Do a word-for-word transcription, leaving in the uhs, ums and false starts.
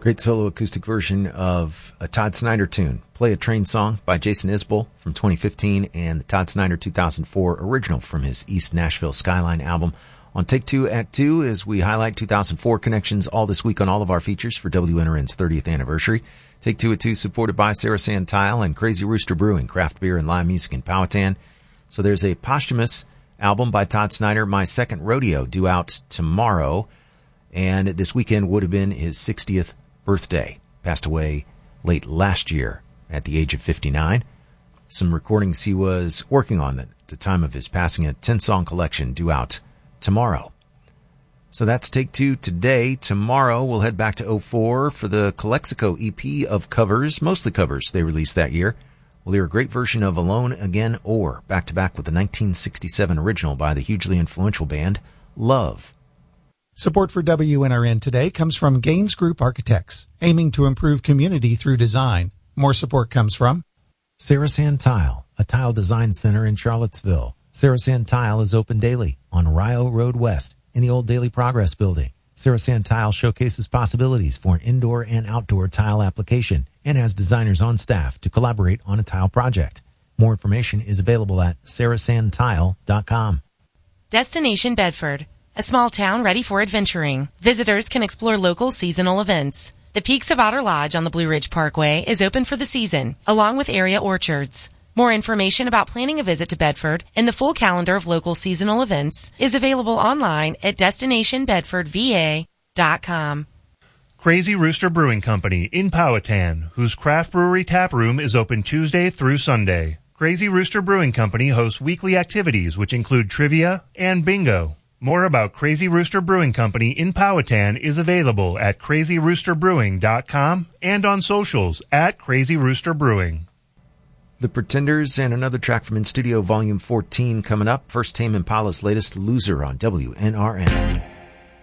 Great solo acoustic version of a Todd Snider tune, Play a Train Song by Jason Isbell from twenty fifteen, and the Todd Snider two thousand four original from his East Nashville Skyline album. On Take Two at two, as we highlight two thousand four connections all this week on all of our features for W N R N's thirtieth anniversary. Take Two at two supported by Sarah Sand Tile and Crazy Rooster Brewing, craft beer and live music in Powhatan. So there's a posthumous album by Todd Snider, My Second Rodeo, due out tomorrow. And this weekend would have been his sixtieth birthday. Passed away late last year at the age of fifty-nine. Some recordings he was working on at the time of his passing, a ten-song collection due out tomorrow. So that's Take Two today. Tomorrow we'll head back to oh four for the Calexico E P of covers, mostly covers they released that year. We'll hear a great version of Alone Again Or, back-to-back with the nineteen sixty-seven original by the hugely influential band Love. Support for W N R N today comes from Gaines Group Architects, aiming to improve community through design. More support comes from Sarah Sand Tile, a tile design center in Charlottesville. Sarah Sand Tile is open daily on Rio Road West in the old Daily Progress building. Sarah Sand Tile showcases possibilities for an indoor and outdoor tile application and has designers on staff to collaborate on a tile project. More information is available at sarah sand tile dot com. Destination Bedford, a small town ready for adventuring. Visitors can explore local seasonal events. The Peaks of Otter Lodge on the Blue Ridge Parkway is open for the season, along with area orchards. More information about planning a visit to Bedford and the full calendar of local seasonal events is available online at destination bedford v a dot com. Crazy Rooster Brewing Company in Powhatan, whose craft brewery tap room is open Tuesday through Sunday. Crazy Rooster Brewing Company hosts weekly activities which include trivia and bingo. More about Crazy Rooster Brewing Company in Powhatan is available at crazy rooster brewing dot com and on socials at Crazy Rooster Brewing. The Pretenders and another track from In Studio Volume fourteen coming up. First, Tame Impala's latest, Loser, on W N R N.